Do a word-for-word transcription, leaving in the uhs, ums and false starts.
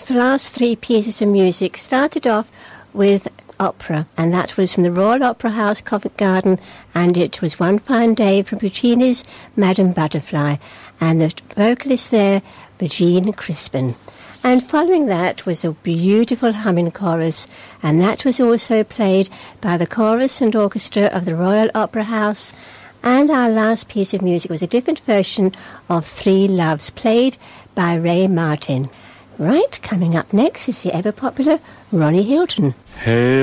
last three pieces of music started off with opera, and that was from the Royal Opera House, Covent Garden, and it was One Fine Day from Puccini's Madame Butterfly, and the vocalist there, Virginie Crispin. And following that was a beautiful humming chorus, and that was also played by the chorus and orchestra of the Royal Opera House. And our last piece of music was a different version of Three Loves, played by Ray Martin. Right, coming up next is the ever-popular Ronnie Hilton. Hey,